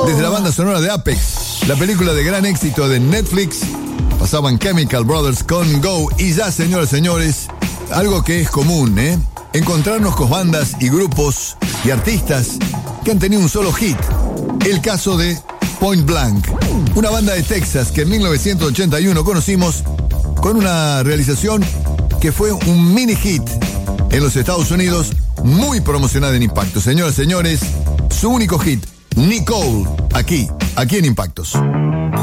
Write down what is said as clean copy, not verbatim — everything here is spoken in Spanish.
desde la banda sonora de Apex, la película de gran éxito de Netflix. Pasaban Chemical Brothers con Go. Y ya, señoras y señores, algo que es común, encontrarnos con bandas y grupos y artistas que han tenido un solo hit. El caso de Point Blank, una banda de Texas que en 1981 conocimos con una realización que fue un mini hit en los Estados Unidos, muy promocionada en Impactos. Señoras y señores, su único hit, Nicole, aquí en Impactos.